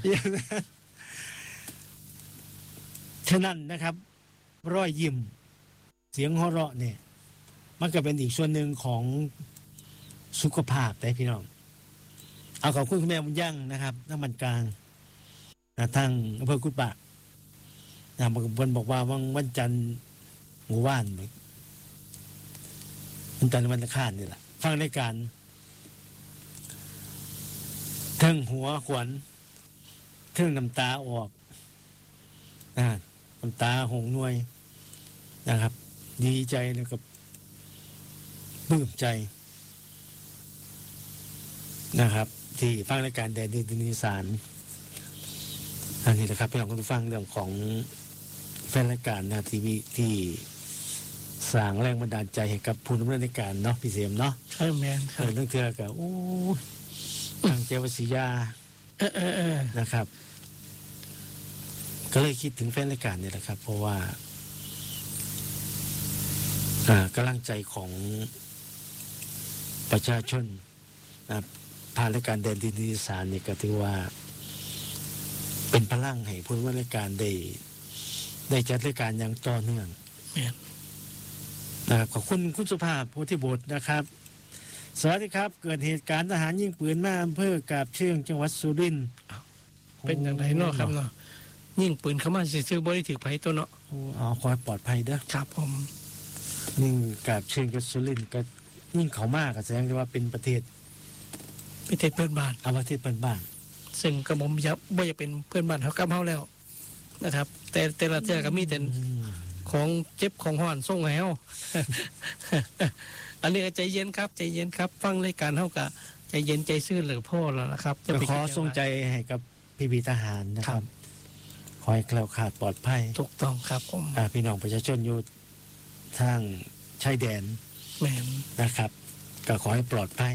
ฉะนั้นนะครับรอยยิ้มเสียงหัวเราะเนี่ย มันก็เป็นอีกส่วนหนึ่งของสุขภาพแต่พี่น้องเอาขอบคุณคุณแม่บุญยั่งนะครับน้ำมันกลางนะทางอำเภอกุดบากนะบางคนบอกว่าวันวันจันทร์หมู่บ้านวันจันทร์วันอังคารนี่แหละฟังรายการเทิงหัวขวัญเทิงน้ำตาออกนะน้ำตาหงนวยนะครับ ดีใจแล้วก็ปลื้มใจนะครับ ที่ฟังรายการแดนดินอีสานอันนี้นะครับพี่น้องคุณผู้ฟังเรื่องของแฟนรายการนะทีวีที่สร้างแรงบันดาลใจให้กับผู้ดำเนินรายการเนาะพี่เสียมเนาะใช่แมนคเอรับอเรื่องเทือกับโอ้ทางเจวศิยาเออเออเออนะครับ ก็เลยคิดถึงแฟนรายการเนี่ยแหละครับ เพราะว่าอ่ากำลังใจของประชาชนนะผ่านรายการแดนดินอีสานเนี่ยก็ถือว่า เป็นพลังให้ผู้ร่วมรายการได้ได้จัดรายการอย่างต่อเนื่องแมนนะครับขอบคุณคุณสุภาพโพธิบุตรนะครับ สวัสดีครับ เกิดเหตุการณ์ทหารยิงปืนมาอำเภอกาบเชิงจังหวัดสุรินทร์เป็นอย่างไรเนาะครับเนาะยิ่งปืนเข้ามาซื้อๆบ่ได้ถือไผตัวเนาะโอ้อ๋อขอให้ปลอดภัยเด้อครับผมยิ่งกาบเชิงกับสุรินทร์ก็ยิ่งเขามากก็แสดงว่าเป็นประเทศประเทศเพื่อนบ้านเอาประเทศเปิดบ้านซึ่งกระผมยับบ่อยากเป็นเพื่อนบ้านเขากับเฮาแล้วนะครับ แต่แต่ละเทื่อก็มีแต่อืมของเจ็บของห่อนส่งให้เฮา อันนี้ก็ใจเย็นครับใจเย็นครับ ฟังรายการเฮาก็ใจเย็นใจซื่อเหลือพ่อแล้วนะครับก็ไปขอคิดส่งใจให้กับพี่พีทหารนะคครัรับบขอให้แคล้วคลาดปลอดภัยถูกต้องครับผมอ่าพี่น้องประชาชนอยู่ทางชายแดนแมนนะครับ ก็ขอให้ปลอดภัย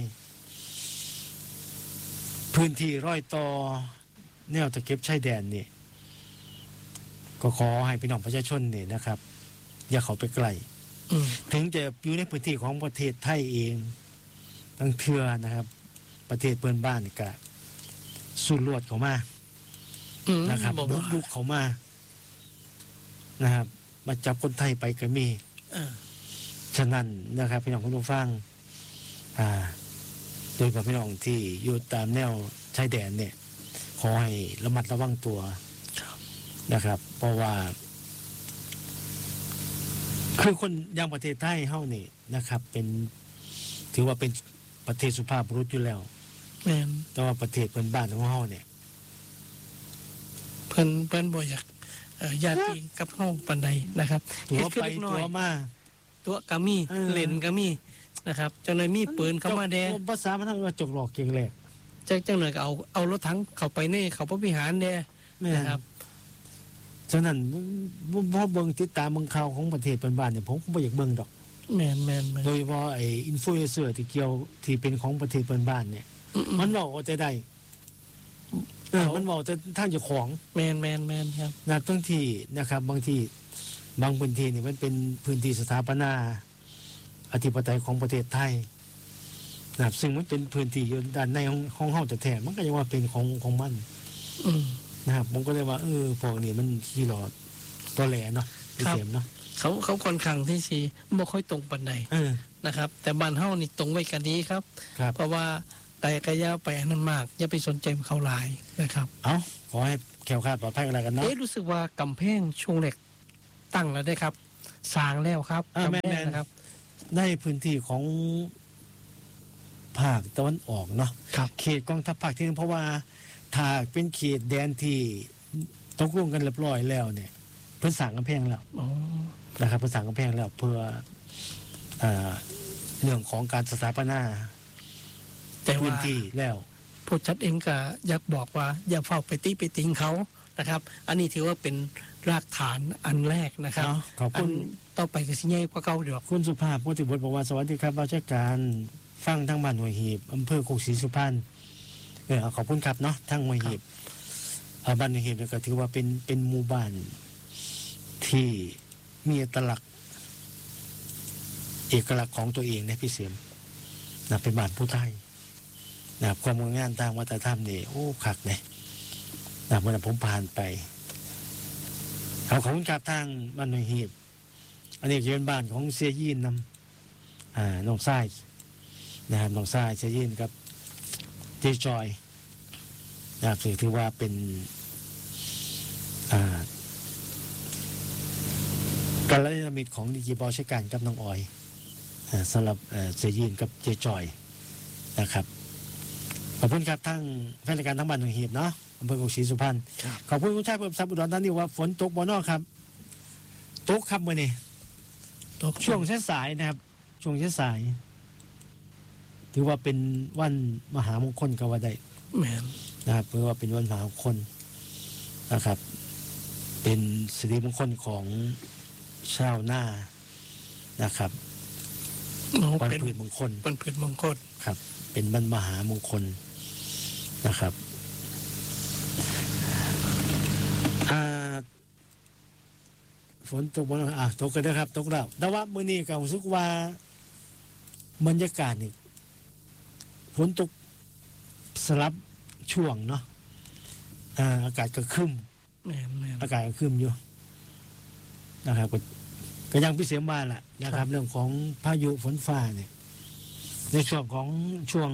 พื้นที่ร้อยต่อแนวตะเข็บชายแดนนี่ก็ขอให้พี่น้องประชาชนนี่นะครับ อย่าเขาไปไกลอืมถึงจะอยู่ในพื้นที่ของประเทศไทยเองตั้งเทือนะครับ ประเทศเพื่อนบ้านก็สู้รวดเขามาอืมนะครับบอกบุว่ากลุกเขามานะครับ มาจับคนไทยไปก็มีเออฉะนั้นนะครับพี่น้องคุณผู้ฟังอ่า โดยเฉพาะพี่น้องที่อยู่ตามแนวชายแดนเนี่ย ขอให้ระมัดระวังตัวครับนะครับ เพราะว่า คือคนอย่างประเทศไทยเฮานี่นะครับ เป็นถือว่าเป็นประเทศสุภาพบุรุษอยู่แล้วแมนแต่ว่าประเทศเพื่อนบ้านของเฮาเนี่ยเพิ่นเพิ่นบ่อยากเอ่อญาติกับเฮาปานใดนะครับตัวเฮ็ดขึ้นไปเล็กน้อตัยวมาตัวก็มีเออเล่นก็มีนะครับจังเลยมีปืนเข้ามาแดภาษามันทั้งว่าจกหลอกเก่งแหลกจังจังเลยก็เอาเอารถถังเข้าไปในเขาพระวิหารแดแม่นนะครับฉะนั้นพอเบิ่งติดตามเบิ่งข่าวของประเทศเพื่อนบ้านเนี่ยผมก็บ่อยากเบิ่งดอกแมนแมนแมนโดยเฉพาะไอ้อินฟลูเอนเซอร์ที่เกี่ยวที่เป็นของประเทศเพื่อนบ้านเนี่ยอืมมันบอกว่าจะได้เออมันบอกจะท่านเจ้าของแมนแมนแมนครับนะบางที่นะครับ บางที่บางพื้นที่เนี่ยมันเป็นพื้นที่สถาปนาอธิปไตยของประเทศไทยนะครับซึ่งมันเป็นพื้นที่อยู่ด้านในของของเฮาแต่แท้ๆมันก็ยังว่าเป็นของของมันอืมนะครับผมก็เลยว่าเออพวกนี้มันขี้หลอดตัวแหลเนาะพี่ครับเสียมเนาะเขาเขาค่อนข้างที่สิบ่ค่อยตรงปานใดเออนะครับ แต่บ้านเฮานี่ตรงไว้กันดีครับครับเพราะว่าแต่ก็อย่าไปอันนั้นมากอย่าไปสนใจเขาหลายนะครับเอาขอให้แข็งขาดปลอดภัยกันแล้วกันเนาะเอ๊ะรู้สึกว่ากำแพงช่วงเหล็กตั้งแล้วได้ครับสร้างแล้วครับอ่ากำแม่แพนงนะครับในพื้นที่ของภาคตะวันออกเนาะครับเขตกองทัพภาคที่หนึ่งเพราะว่าถ้าเป็นเขตแดนที่ตกลงกันเรียบร้อยแล้วเนี่ยเพิ่นสั่งกำแพงแล้วอ๋อนะครับเพิ่นสั่งกำแพงแล้ว เพื่อเอ่อเรื่องของการสถาปนาแต่พื้นว่าที่แล้วผู้จัดเองก็อยากบอกว่าอย่าเฝ้าไปตีไปติงเขานะครับ อันนี้ถือว่าเป็นรากฐานอันแรกนะครับเนาะขอบอัคุนณต่อไปก็สิใหญ่กว่าเก่าเดี๋ยวคุณสุภาพพุทธิบุตรบอกว่าสวัสดีครับราชการฟังทั้งบ้านหัวหีบอำเภอโคกศรีสุพรรณเออขอบคุณครับเนาะทั้งหัวหีบเอ่อบ้านหัวหีบเนี่ยก็ถือว่าเป็นเป็นหมู่บ้านที่มีเอกลักษณ์เอกลักษณ์ของตัวเองนะพี่เสียมนะเป็นบ้านผู้ไทยนะครับความงดงามทางวัฒนธรรมนี่โอ้คักเนี่ยนะเมื่อผมผ่านไปเอาขอบคุณครับทางบ้านหัวหีบ อันนี้จะเป็นบ้านของเสียยีนนำอ่าน้องทรายนะครับน้องทรายเสียยีนกับเจจอยนะครับถือว่าเป็นอ่าการละเมิตของดีจีบอลใช้การกับน้องออยอ่าสำหรับเอ่อเสียยีนกับเจจอยนะครับขอบคุณครับทั้งแฟนรายการทั้งบ้านหนองหีบเนาะอำเภอโคกศรีสุพรรณขอบคุณคุณชายเพิ่มทรัพย์อุดรธานีว่าฝนตกบ่นอกครับตกครับมื่อนี้ ช่วงสายๆนะครับ ช่วงสายๆถือว่าเป็นวันมหามงคลก็ว่าได้แม่นนะครับเพราะว่าเป็นวันมหามงคลนะครับ เป็นสิริมงคลของชาวนานะครับน้องวันเป็นพืชมงคลเป็นพืชมงคลครับ เป็นวันมหามงคลนะครับอ่าฝนตกบ่เนาะอ่ะตกกันนะครับตกแล้วแต่ว่ามื้อนี้ก็รู้สึกว่าบรรยากาศนี่ฝนตกสลับช่วงเนาะอ่าอากาศก็ครึ้มแม่นแม่นอากาศก็ครึ้มอยู่นะครับก็ก็ยังพิเศษมาแหละนะครับ เรื่องของพายุฝนฟ้าเนี่ยในช่วงของช่วง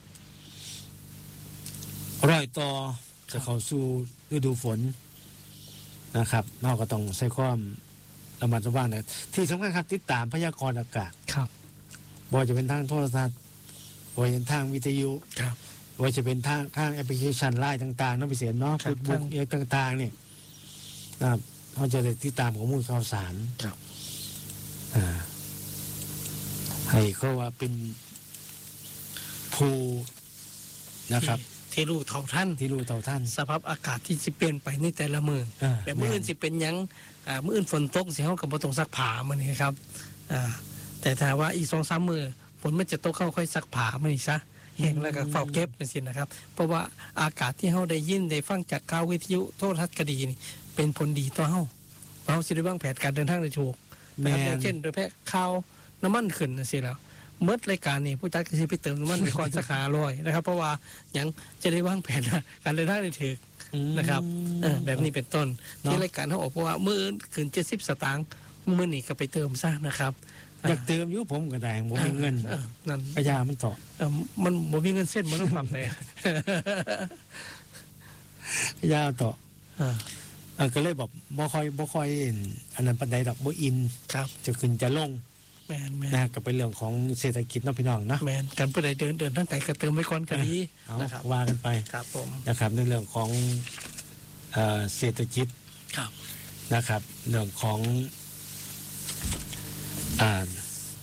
รอยต่อจะเข้าสู่ฤดูฝนนะครับเราก็ต้องใช้ความระมัดระวังนะที่สำคัญครับติดตามพยากรณ์อากาศครับบ่ว่าจะเป็นทางโทรทัศน์บ่ว่าจะเป็นทางวิทยุครับบ่ว่าจะเป็นทางทางแอปพลิเคชันไลน์ต่างๆเน้องพิเศษเนาะครัเฟบซบุ๊กเอต่างๆเนี่ยนะครับเขาจะได้ติดตามข้อมูลข่าวสารครับอ่าให้เขาว่าเป็นผู้นะครับที่รู้เท่าท่านที่รู้เท่าท่านสภาพอากาศที่สิเปลี่ยนไปในแต่ละมืออ่าแบบมื้ออื่นสิเป็นหยังอ่ามื้ออื่นฝนตกสิเฮาก็บ่ต้องซักผ้ามื้อนี้ครับอ่าแต่ถ้าว่าอีก สองสาม มื้อฝนมันจะตกเข้าค่อยซักผ้ามื้อนี้ซะแห้งแล้วก็เฝ้าเก็บจังซี่นะครับ เพราะว่าอากาศที่เฮาได้ยินได้ฟังจากข่าววิทยุโทรทัศน์ก็ดีนี่เป็นผลดีต่อเฮาเฮาสิได้วางแผนการเดินทางได้ถูกแมนะครับอย่างนเช่นโดยแพะข่าวน้ำมันขึ้นจังซี่แล้วเมื่อรายการนี่ผู้จัดก็สิไปเติมน้ำมันไปก่อนสักห้าร้อยนะครับ เพราะว่าหยังจะได้วางแผนการเดินทางได้ถูก นะครับเออแบบนี้เป็นต้นเนาะที่รายการเขาบอกว่ามือขึ้นเจ็ดสิบสตางค์มือนี่ก็ไปเติมซะนะครับอยากเติมอยู่ผมก็ได้ผมมีเงินออนั่นพยามันต่อเออมันบ่มีเงินเส้นมันต้องปรับเลยพยาต่ออ่าเออก็เลยบอกบ่ค่อยบ่ค่อยเห็นอันนั้นปันใดดอกบ่อินครับจะขึ้นจะลงแมนแมนนะก็เป็นเรื่องของเศรษฐกิจเนาะพี่น้องเนาะแมนกันผู้ใดเดินเดินทั้งไก่ก็เติมไว้ก่อนก็ดีเอานะครับว่ากันไปครับผมนะครับในเรื่องของเอ่อเศรษฐกิจครับนะครับเรื่องของอ่า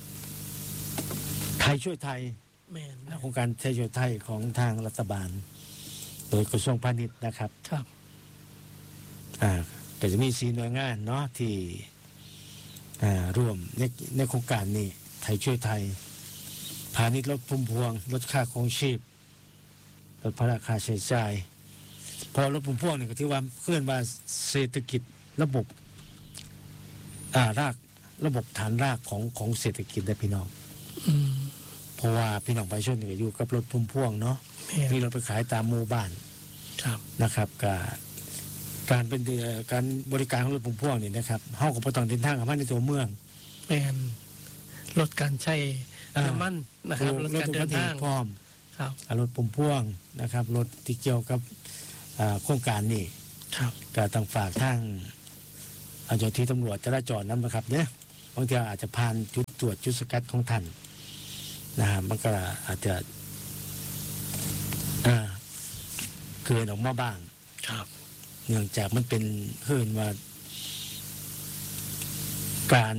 ไทยช่วยไทยแมนโครงการไทยช่วยไทยของทางรัฐบาล โดยกระทรวงพาณิชย์นะครับครับอ่าก็จะมีสี่หน่วยงานเนาะที่อ่าร่วมในในโครงการนี้ไทยช่วยไทยพาณิชย์ลดพุ่มพวงลดค่าครองชีพลดภาระค่าใช้จ่ายพอลดพุ่มพวงเนี่ยก็ถือว่าเคลื่อนมาเศรษฐกิจระบบอ่ารากระบบฐานรากของของเศรษฐกิจได้พี่น้องอืมเพราะว่าพี่น้องประชาชนเนี่ยอยู่กับรถพุ่มพวงเนาะแมนมีรถไปขายตามหมู่บ้านครับนะครับกับการเป็นเดือการบริการของรถพุ่มพวงนี่นะครับเฮาก็บ่ต้องเดินทางเข้ามาในตัวเมืองแมนลดการใช้อ่าน้ำมันนะครับลดรถการทุกเดิประนเทศทางพร้อมครับรถปุ่มพ่วงนะครับรถที่เกี่ยวกับโครงการนี้ครับก็ต้องฝากทางเจ้าที่ตำรวจจราจรนำนะครับเนี่ยบางทีอาจจะผ่านจุดตรวจจุดสกัดของท่านนะครับมันก็อาจจะเกินออกมาบ้างครับเนื่องจากมันเป็นเพื่อนว่าการ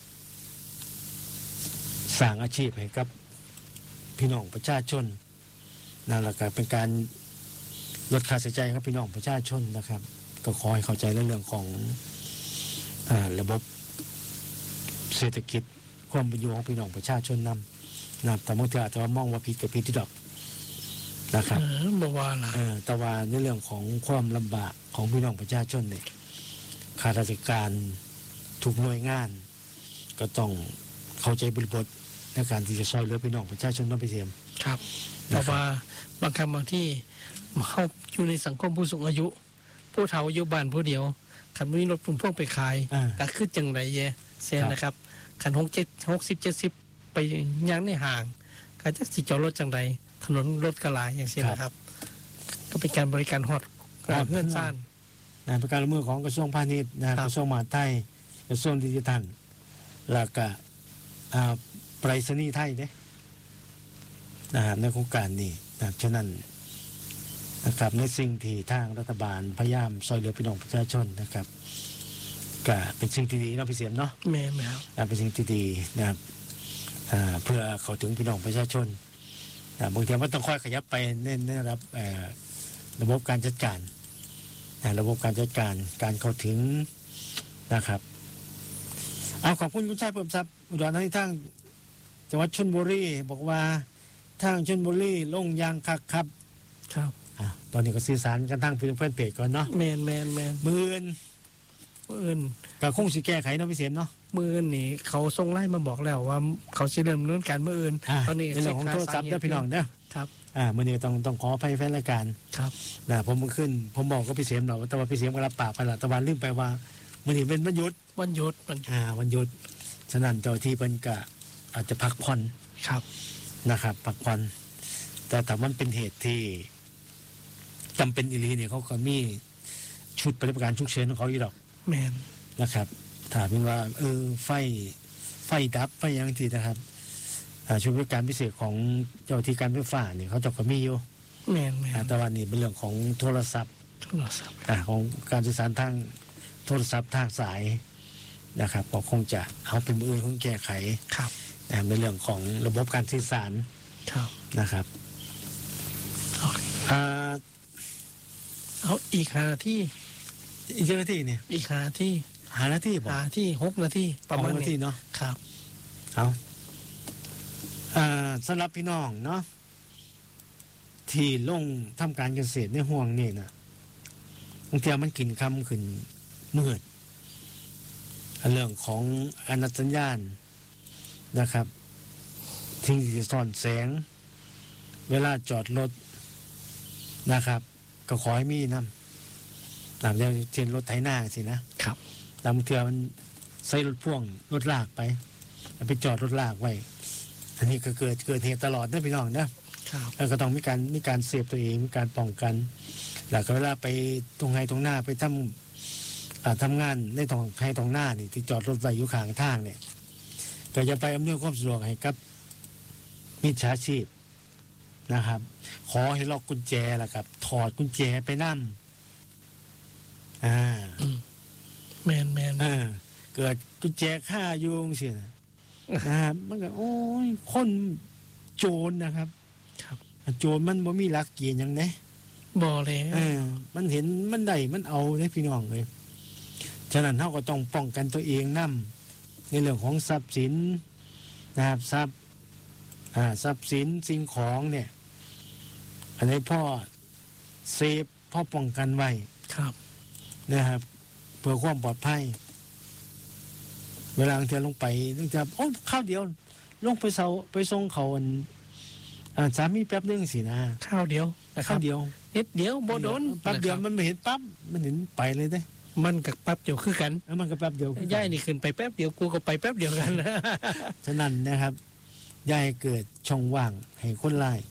สร้างอาชีพให้กับพี่น้องประชาชนนั่นแหละก็เป็นการลดค่าใช้จ่ายครับพี่น้องประชาชนนะครับก็ขอให้เข้าใจเรื่องของอ่าระบบเศรษฐกิจความเป็นอยู่ของพี่น้องประชาชนนำนะแต่บางทีอาจจะมองว่าผิดกับผิดที่ดอกนะครับเออบ่ว่าล่ะเออแต่ว่าในเรื่องของความลำบากของพี่น้องประชาชนเนี่ยข้าราชการทุกหน่วยงาน ก็ต้องเข้าใจบริบทในการที่จะช่วยเหลือพี่น้องประชาชนต้องไปเสียมครับเพราะว่าบางครั้งบางที่เข้าอยู่ในสังคมผู้สูงอายุ ผู้เฒ่าอายุบ้านผู้เดียวขันมีรถพุ่มพ่วงไปขายอ่าก็คือจังไรแย่เสียนะครับขันหกเจ็ดหกสิบเจ็ดสิบไปย่างในห่างก็จะสิจอดรถจังไรถนนรถกระลายอย่างเช่นนะครับ ก็เป็นการบริการฮอดเงื่อนซ่านนะเป็นการละเมิดของกระทรวงพาณิชย์นะครับ กระทรวงมหาดไทยกระทรวงดิจิทัลแล้วก็อ่าไปรษณีย์ไทยเนี่ยนะครับในโครงการนี้นะครับฉะนั้นนะครับในสิ่งที่ทางรัฐบาลพยายามช่วยเหลือพี่น้องประชาชนนะครับก็เป็นสิ่งที่ดีเนาะพี่เสียมเนาะแม่แม่ครับอ่าเป็นสิ่งที่ดีนะครับอ่าเพื่อเข้าถึงพี่น้องประชาชนนะบางทีมันต้องค่อยขยับไปในในระดับเอ่อระบบการจัดการนะระบบการจัดการการเข้าถึงนะครับเอาขอบคุณคุณชายเพิ่มทรัพย์อุดรธานีทางจังหวัดชลบุรีบอกว่าทางชลบุรีลงยางคักครับครับอ่ะตอนนี้ก็สื่อสารกันทางเพื่อนเพจก่อนเนาะแมนแมนแมนมืออื่นมืออื่นก็คงสิแก้ไขเนาะพี่เสียมเนาะมืออื่นนี่เขาส่งไล่มาบอกแล้วว่าเขาจะเริ่มดำเนินการมืออื่นอ่าตอนนี้ในเรื่องของโทรศัพท์เด้อพี่น้องเด้อครับอ่ามื่อนี้ต้องต้องขออภัยแฟนรายการครับนะผมมันขึ้น ผมบอกก็พี่เสียมหรอกแต่ว่าพี่เสียมก็รับปากไปละแต่วันลืมไปว่ามื่อนี้เป็นวันหยุดวันหยุดวันอ่าวันหยุดฉะนั้นเจ้าที่เป็นกะอาจจะพักผ่อนครับนะครับพักผ่อนแต่แต่มันเป็นเหตุที่จำเป็นอีหลีเนี่ยเขาก็มีชุดปฏิบัติการฉุกเฉินของเขาอยู่ดอกแมนนะครับถามเป็นว่าเออไฟไฟดับไฟอยังทีนะครับอ่าชุดบริการพิเศษของเจ้าที่การไฟฟ้าเนี่ยเขาเจะก็มีอยู่แมนแมอ่าน แต่วันนี้เป็นเรื่องของโทรศัพท์โทรศัพท์อ่าของการสื่อสารทางโทรศัพท์ทางสายนะครับก็คงจะเอาเป็นมืออื่นคงแก้ไขครับนะในเรื่องของระบบการสื่อสารครับนะครับโอเคอ่าเอาอีกหาที่อีกเจ้าหน้าที่เนี่ยอีกหาที่หาหน้าที่บอกหาที่หกนาทีประมาณหกนาทีนี้เนาะครับเอาอ่าสำหรับพี่น้องเนาะที่ลงทำการเกษตรในห่วงนี่นะบางทีมันกินคำขึ้นมืดเรื่องของอนัตสัญญาณนะครับทิ้งที่ซ่อนแสง เวลาจอดรถนะครับ ก็ขอให้มีน้ำตามเรื่องเช่นรถไถนาสินะครับ ตามเทือมันใส่รถพ่วงรถลากไปแล้วไปจอดรถลากไว้ อันนี้ก็เกิดเกิดเหตุตลอดนะพี่น้องนะครับ แล้วก็ต้องมีการมีการเซฟตัวเองมีการป้องกันแล้วก็เวลาไปตรงไห้ตรงหน้าไปทำอ่าทำงานในตรงไห้ตรงหน้านี่ที่จอดรถไว้อยู่ข้างทางเนี่ยก็จะไปอำนวยความสะดวกให้กับมิจฉาชีพนะครับ ขอให้ล็อกกุญแจแล้วครับถอดกุญแจไปนั่มอ่าแมนแมนเออเกิดกุญแจฆ่าโยงเสียนะครับมันก็โอ้ยคนโจรนะครับครับโจรมันบ่มีหลักเกณฑ์หยังไงบ่แล้วเออมันเห็นมันได้มันเอาเลยพี่น้องเลยฉะนั้นเราก็ต้องป้องกันตัวเองนํในเรื่องของทรัพย์สินนะครับทรัพย์อ่าทรัพย์สินสิ่งของเนี่ยอันนี้พ่อเซฟพ่อป้องกันไว้ครับนะครับเพื่อความปลอดภัยเวลาเธอลงไปนึกจะโอ้ข้าวเดียว ลงไปเสาไปส่งเขาอันอ่าสามีแป๊บนึงสินะข้าวเดียวนะครัข้าบวเดียวนิดเดียวบ่โดนแป๊บเดียวนะครับมันไม่เห็นปั๊บมันเห็นไปเลยเด้มันกับแป๊บเดียวคือกันแล้วมันก็แป๊บเดียวย่ายนี่ขึ้นไปแป๊บเดียวกูก็ไปแป๊บเดียวกันนะฉะนั้นนะครับอย่าให้เกิดช่องว่างให้คนร้าย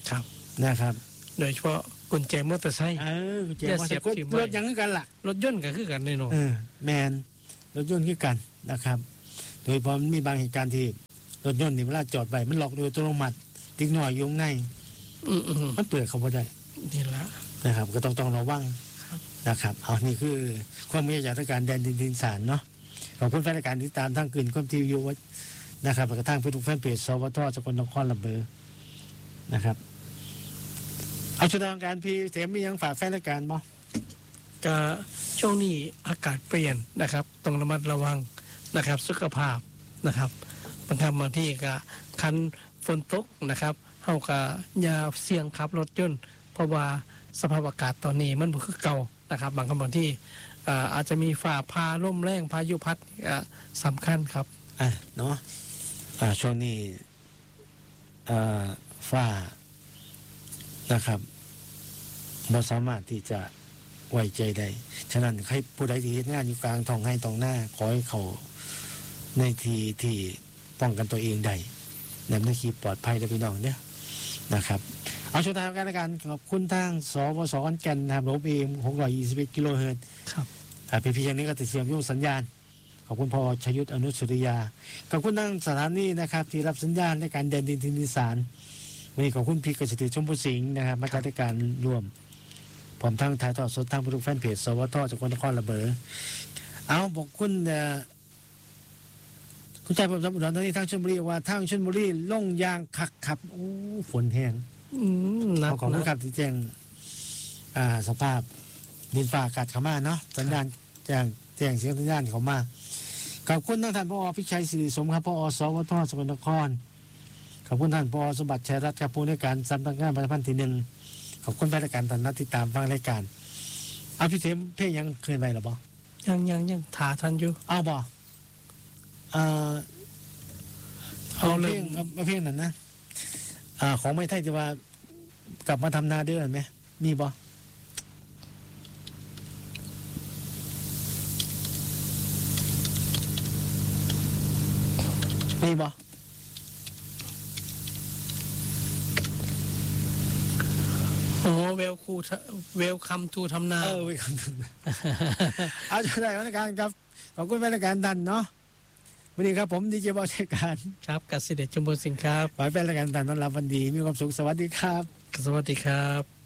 ครับนะครับโดยเฉพาะกุญแจมอเตอร์ไซค์เออเจ๋งอย่าว่าเสียบรถที่ไม้รถยังคือกันล่ะรถยนต์ก็คือกันแน่นอนเออแมนรถยนต์คือกันนะครับ โดยเฉพาะมันมีบางเหตุการณ์ที่รถยนต์นี่เวลาจอดไปมันล็อกโดยอัตโนมัติติ๊กหน่อยอยุ่ข้างในอืมอืมมันเปิดเขาบ่ได้นี่ละนะครับ ก็ต้องต้องระวังครับนะครับเอานี่คือความมีจากราชการแดนดินดินสารเนาะขอบคุณแฟนรายการที่ตามทั้งคืนความทีวีวันะครับแล้วก็ทางเฟซบุ๊กแฟนเพจสวทสกลนครลำเบอร์นะครับเอาชุดทางการพี่เสมมียังฝากแฟนรายการบ่ก็ช่วงนี้อากาศเปลี่ยนนะครับต้องระมัดระวังนะครับ สุขภาพนะครับบางครั้งบางที่ก็คันฝนตกนะครับเฮาก็อย่าเสี่ยงขับรถยนต์เพราะว่าสภาพอากาศตอนนี้มันบ่คือเก่านะครับ บางครั้งบางที่อ่าอาจจะมีฝ่าพาลมแรงพายุพัดอ่าสำคัญครับอ่ะเนาะอ่าช่วงนี้อ่าฝ้านะครับเราสามารถที่จะไว้ใจได้ฉะนั้นใครผู้ใดที่เฮ็ดงานอยู่กลางท้องให้ท้องหน้าขอให้เขาในทีที่ป้องกันตัวเองได้ในเมื่อขี่ปลอดภัยได้พี่น้องเนี่ยนะครับเอาช่วงทางการในการขอบคุณทางสวสขอนแก่นนะครับรบเองหกร้อยยี่สิบเอ็ดกิโลเฮิรตซ์ครับอ่าพี่พี่อย่างนี้ก็ติดเสียงยุ่งสัญญาณขอบคุณพ่อชยุทธอนุสุริยาขอบคุณทางสถานีนะครับ ที่รับสัญญาณในการเดินดินทินดิสารวันนี้ขอบคุณพี่กฤษฎีชมพูสิงห์นะครับมาจัดการร่วมพร้อมทั้งถ่ายทอดสดทางผู้ดูแฟนเพจสวทจากนครระเบิดเอาบอกคุณเอ่อคุณชายผมสมบุญตอนนี้ทางชลบุรีว่าทางชลบุรีล่งยางคักขับโอ้ฝนแห้งอืมหนักขอบคุณนะครับที่แจ้งอ่าสภาพดินฟ้าอากาศเข้ามาเนาะสัญญาณแจ้งแจ้งเสียงสัญญาณเข้ามาขอบคุณท่านท่านผอพิชัยศิริสมครับผอสวทสกลนครขอบคุณท่านผอสมบัติชัยรัตน์ครับผู้ในวยการสำนักงานประชาพันธ์ที่หนึ่งขอบคุณแฟนรายการท่านนัดติดตามฟังรายการเอาพี่เทมเพลงยังเคยไปหรือเปล่ายังยังยังถาทันอยู่เอาบ่เอ่อเอาเอาเลเพลยงเอาเพลงนั้นนะอ่าของไม่ไทยที่ว่ากลับมาทำนาเดือนไหมมีบ่มีบ่โอ้เวลคูเวลคัมทูทำนาเออไปคำนึงเอาจะได้วันการครับขอบคุณแฟนรายการดันเนาะวันนี้ครับผมดีเจบอลชัยการครับกสิเดชจุมพลสินครับขอให้แฟนรายการดันต้อนรับวันดีมีความสุขสวัสดีครับสวัสดีครับ